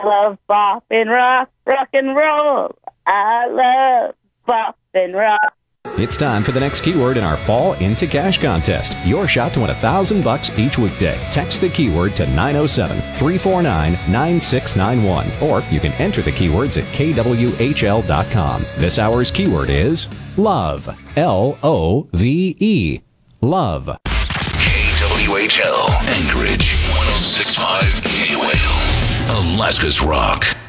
love bop and rock, rock and roll. I love bop and rock. It's time for the next keyword in our Fall Into Cash contest. Your shot to win $1,000 each weekday. Text the keyword to 907-349-9691. Or you can enter the keywords at kwhl.com. This hour's keyword is love. L-O-V-E. Love. KWHL. Anchorage 106.5 KOAL. Alaska's Rock.